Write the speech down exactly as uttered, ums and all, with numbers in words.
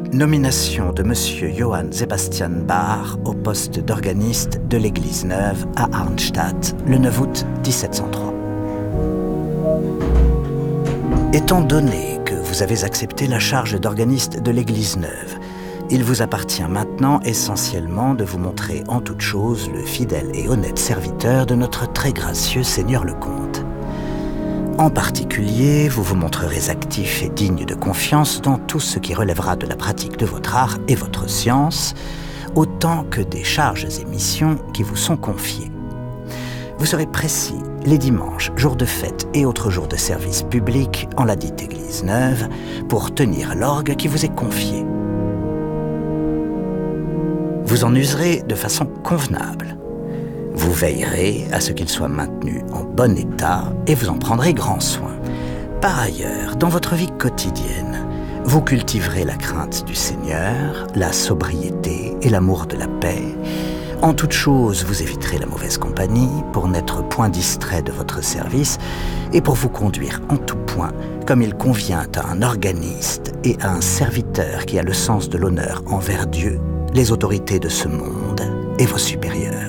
Nomination de Monsieur Johann Sebastian Bach au poste d'organiste de l'Église Neuve à Arnstadt, le neuf août mille sept cent trois. Étant donné que vous avez accepté la charge d'organiste de l'Église Neuve, il vous appartient maintenant essentiellement de vous montrer en toute chose le fidèle et honnête serviteur de notre très gracieux Seigneur le Comte. En particulier, vous vous montrerez actif et digne de confiance dans tout ce qui relèvera de la pratique de votre art et votre science, autant que des charges et missions qui vous sont confiées. Vous serez précis les dimanches, jours de fête et autres jours de service public en la dite Église Neuve pour tenir l'orgue qui vous est confié. Vous en userez de façon convenable. Vous veillerez à ce qu'il soit maintenu en bon état et vous en prendrez grand soin. Par ailleurs, dans votre vie quotidienne, vous cultiverez la crainte du Seigneur, la sobriété et l'amour de la paix. En toute chose, vous éviterez la mauvaise compagnie pour n'être point distrait de votre service et pour vous conduire en tout point comme il convient à un organiste et à un serviteur qui a le sens de l'honneur envers Dieu, les autorités de ce monde et vos supérieurs.